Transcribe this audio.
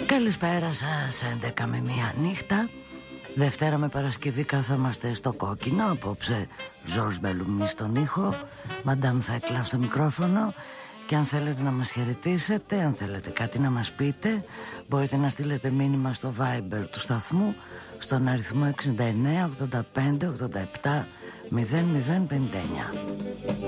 Καλησπέρα σας, 11 με 1 νύχτα. Δευτέρα με Παρασκευή κάθομαστε στο κόκκινο. Απόψε Ζορς Μπελουμί στον ήχο, Μαντάμ θα εκλάω στο μικρόφωνο. Και αν θέλετε να μας χαιρετήσετε, αν θέλετε κάτι να μας πείτε, μπορείτε να στείλετε μήνυμα στο Viber του σταθμού στον αριθμό 69 85 87 0059.